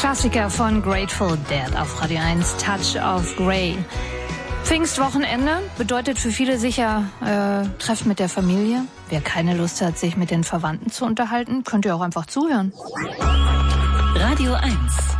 Klassiker von Grateful Dead auf Radio 1, Touch of Grey. Pfingstwochenende bedeutet für viele sicher Treffen mit der Familie. Wer keine Lust hat, sich mit den Verwandten zu unterhalten, könnt ihr auch einfach zuhören. Radio 1.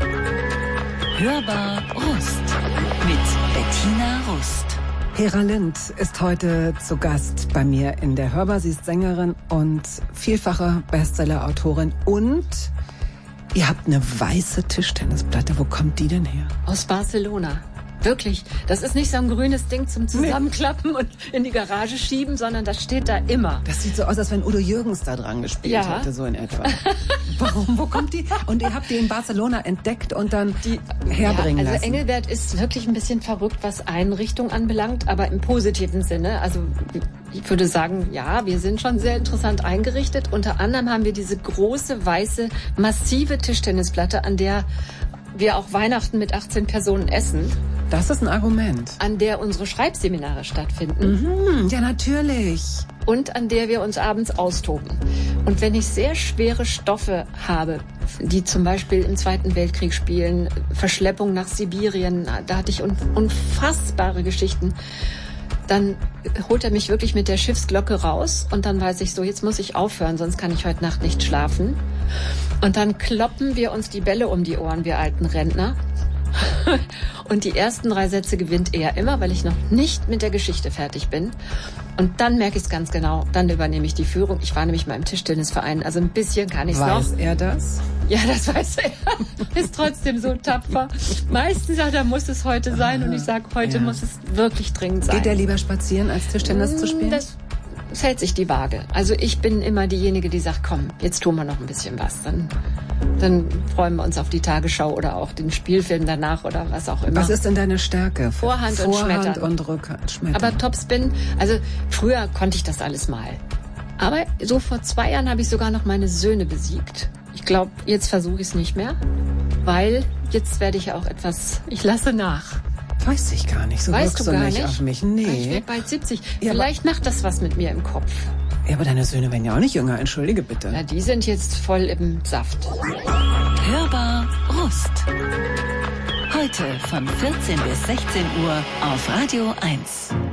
Hörbar Rust mit Bettina Rust. Hera Lind ist heute zu Gast bei mir in der Hörbar. Sie ist Sängerin und vielfache Bestseller-Autorin. Und ihr habt eine weiße Tischtennisplatte. Wo kommt die denn her? Aus Barcelona. Wirklich. Das ist nicht so ein grünes Ding zum Zusammenklappen und in die Garage schieben, sondern das steht da immer. Das sieht so aus, als wenn Udo Jürgens da dran gespielt hätte, so in etwa. Warum? Wo kommt die? Und ihr habt die in Barcelona entdeckt und dann herbringen lassen. Also Engelbert ist wirklich ein bisschen verrückt, was Einrichtung anbelangt, aber im positiven Sinne. Also ich würde sagen, ja, wir sind schon sehr interessant eingerichtet. Unter anderem haben wir diese große, weiße, massive Tischtennisplatte, an der wir auch Weihnachten mit 18 Personen essen. Das ist ein Argument. An der unsere Schreibseminare stattfinden. Ja, natürlich. Und an der wir uns abends austoben. Und wenn ich sehr schwere Stoffe habe, die zum Beispiel im Zweiten Weltkrieg spielen, Verschleppung nach Sibirien, da hatte ich unfassbare Geschichten, dann holt er mich wirklich mit der Schiffsglocke raus und dann weiß ich so, jetzt muss ich aufhören, sonst kann ich heute Nacht nicht schlafen. Und dann kloppen wir uns die Bälle um die Ohren, wir alten Rentner. Und die ersten 3 Sätze gewinnt er immer, weil ich noch nicht mit der Geschichte fertig bin. Und dann merke ich es ganz genau, dann übernehme ich die Führung. Ich war nämlich mal im Tischtennisverein, also ein bisschen kann ich es noch. Weiß er das? Ja, das weiß er. Ist trotzdem so tapfer. Meistens sagt er, muss es heute sein. Und ich sage, heute muss es wirklich dringend sein. Geht er lieber spazieren, als Tischtennis zu spielen? Das hält sich die Waage. Also ich bin immer diejenige, die sagt, komm, jetzt tun wir noch ein bisschen was. Dann freuen wir uns auf die Tagesschau oder auch den Spielfilm danach oder was auch immer. Was ist denn deine Stärke? Vorhand und Schmettern. Und Rückhand, Schmettern. Aber Topspin, also früher konnte ich das alles mal. Aber so vor 2 Jahren habe ich sogar noch meine Söhne besiegt. Ich glaube, jetzt versuche ich es nicht mehr, weil jetzt werde ich ja auch ich lasse nach. Weiß ich gar nicht, so weißt wirkst du gar nicht nicht auf mich. Nee. Ich werde bald 70. Ja, vielleicht macht das was mit mir im Kopf. Ja, aber deine Söhne werden ja auch nicht jünger, entschuldige bitte. Ja, die sind jetzt voll im Saft. Hörbar Rust. Heute von 14 bis 16 Uhr auf Radio 1.